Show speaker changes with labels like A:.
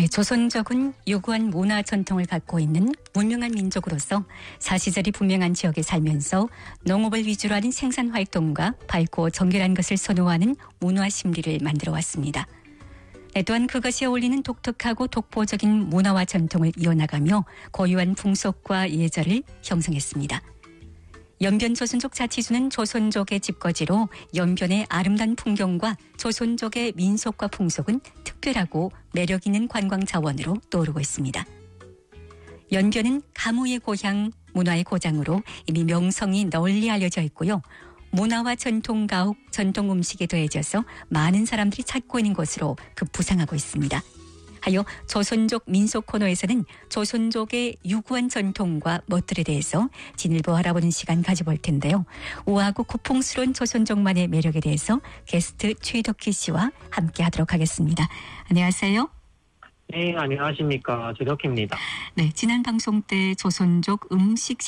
A: 조선족은 유구한 문화 전통을 갖고 있는 문명한 민족으로서 사시절이 분명한 지역에 살면서 농업을 위주로 하는 생산 활동과 밝고 정결한 것을 선호하는 문화 심리를 만들어 왔습니다. 또한 그것이 어울리는 독특하고 독보적인 문화와 전통을 이어나가며 고유한 풍속과 예절을 형성했습니다. 연변 조선족 자치주는 조선족의 집거지로 연변의 아름다운 풍경과 조선족의 민속과 풍속은 특별하고 매력 있는 관광 자원으로 떠오르고 있습니다. 연변은 가무의 고향, 문화의 고장으로 이미 명성이 널리 알려져 있고요. 문화와 전통 가옥, 전통 음식에 더해져서 많은 사람들이 찾고 있는 곳으로 급부상하고 있습니다. 하여 조선족 민속 코너에서는 조선족의 유구한 전통과 멋들에 대해서 진일보 알아보는 시간 가져볼 텐데요. 우아하고 고풍스러운 조선족만의 매력에 대해서 게스트 최덕희 씨와 함께 하도록 하겠습니다. 안녕하세요.
B: 네, 안녕하십니까. 최덕희입니다.
A: 네, 지난 방송 때 조선족 음식